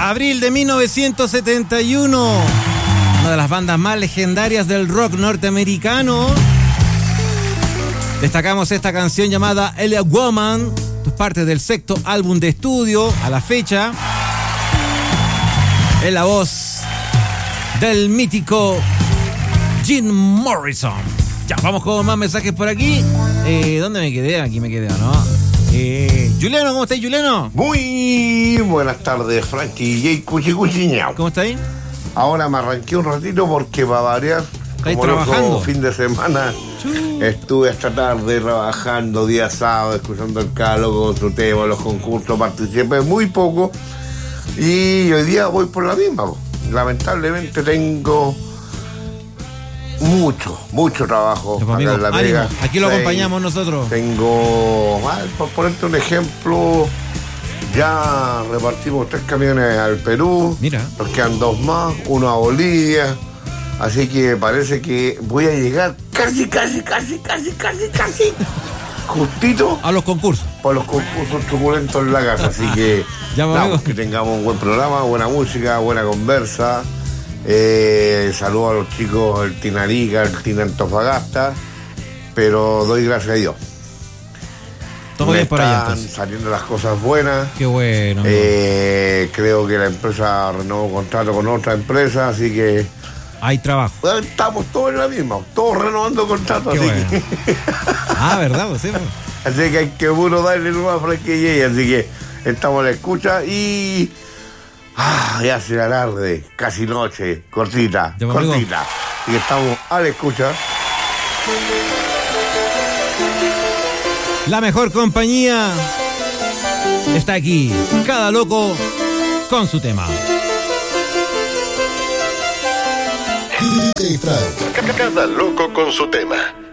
Abril de 1971. Una de las bandas más legendarias del rock norteamericano. Destacamos esta canción llamada Ella Woman, parte del sexto álbum de estudio a la fecha. Es la voz del mítico Jim Morrison. Ya, vamos con más mensajes por aquí. ¿Dónde me quedé? Aquí me quedé, ¿no? Juliano, ¿cómo estás, Juliano? Muy buenas tardes, Frankie y Cuchicuchiñao. ¿Cómo estás ahí? Ahora me arranqué un ratito porque va a variar. ¿Estáis como trabajando? Fin de semana estuve hasta tarde trabajando, día sábado, escuchando el cálogo, con su tema, los concursos, participé muy poco y hoy día voy por la misma. Lamentablemente tengo mucho trabajo Pues, acá amigo, en La ánimo. Vega. Aquí lo acompañamos nosotros. Tengo, por ponerte un ejemplo, ya repartimos 3 camiones al Perú. Mira. Nos quedan 2 más, uno a Bolivia. Así que parece que voy a llegar casi, justito A los concursos. por los concursos truculentos en la casa. Así que, Ya, amigo. que tengamos un buen programa, buena música, buena conversa. Saludo a los chicos del Tinarica, el Tina Antofagasta, pero doy gracias a Dios. Todo bien por allá, Están entonces. saliendo las cosas buenas. Qué bueno. Creo que la empresa renovó contrato con otra empresa, así que Hay trabajo. bueno, estamos todos en la misma, todos renovando contratos. Qué Así, bueno. que, Ah, ¿verdad? Pues sí, pues. así que hay que puro darle nueva franquicia, así que estamos a la escucha y ya se la tarde, casi noche, cortita. Ya, amigo. Así que estamos a la escucha. La mejor compañía está aquí. Cada loco con su tema. DJ Frank. Cada loco con su tema.